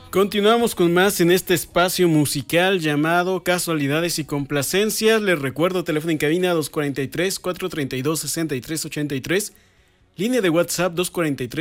Continuamos con más en este espacio musical llamado Casualidades y Complacencias. Les recuerdo, teléfono en cabina 243-432-6383, línea de WhatsApp 243